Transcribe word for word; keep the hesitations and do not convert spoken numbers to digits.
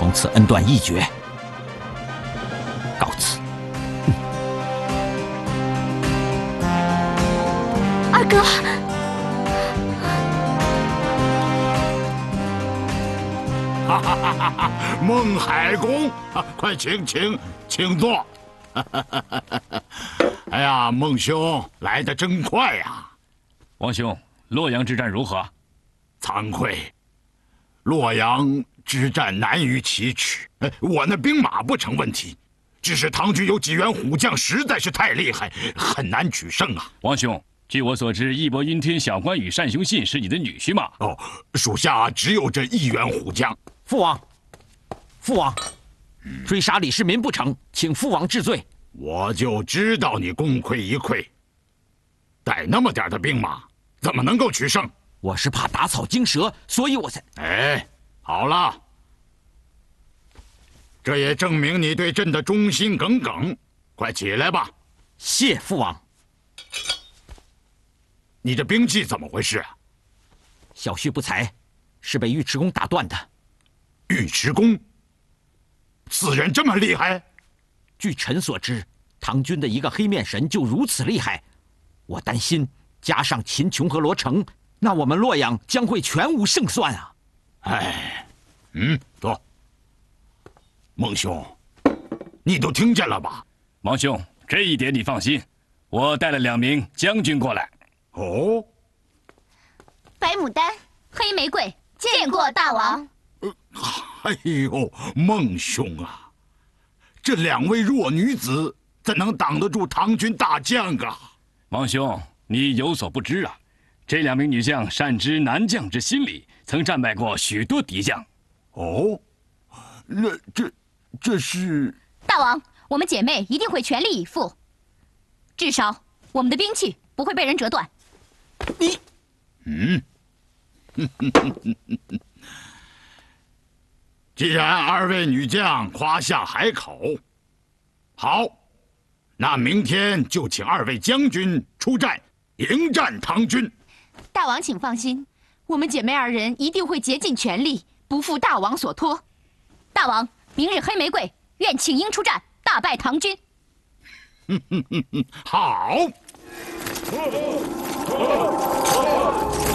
从此恩断义绝。告辞。嗯、 二哥， 哈哈哈哈哈！孟海公，啊、快请请请坐。哎呀，孟兄来得真快呀！ 王兄，洛阳之战如何？ 惭愧，洛阳之战难于启齿。我那兵马不成问题，只是唐军有几员虎将实在是太厉害，很难取胜啊。 王兄，据我所知，义薄云天小关羽单雄信是你的女婿吗？ 哦，属下只有这一员虎将。 父王，父王，追杀李世民不成，请父王治罪。 我就知道你功亏一篑，带那么点的兵马，怎么能够取胜？ 我是怕打草惊蛇，所以我才…… 哎，好了，这也证明你对朕的忠心耿耿。快起来吧。 谢父王。 你这兵器怎么回事啊？ 小婿不才，是被尉迟恭打断的。 尉迟恭，此人这么厉害？ 据臣所知，唐军的一个黑面神就如此厉害，我担心加上秦琼和罗成，那我们洛阳将会全无胜算啊！ 哎，嗯，坐。孟兄，你都听见了吧？ 王兄，这一点你放心，我带了两名将军过来。 哦， 白牡丹、黑玫瑰，见过大王。 呃，哎呦，孟兄啊！这两位弱女子怎能挡得住唐军大将啊？ 王兄，你有所不知啊，这两名女将善知男将之心理，曾战败过许多敌将。 哦，那这这是…… 大王，我们姐妹一定会全力以赴，至少我们的兵器不会被人折断。 你， 嗯，既然二位女将夸下海口，好，那明天就请二位将军出战，迎战唐军。 大王请放心，我们姐妹二人一定会竭尽全力，不负大王所托。大王，明日黑玫瑰愿请缨出战，大败唐军。 好。